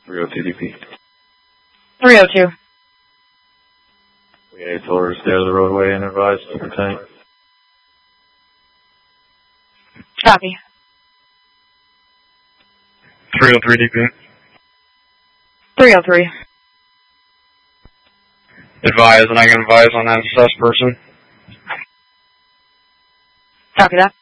302 DP. 302. We told her to stay out of the roadway and advise to the tank. Copy. 303 DP. 303. Advise, and I can advise on that sus person. Copy that.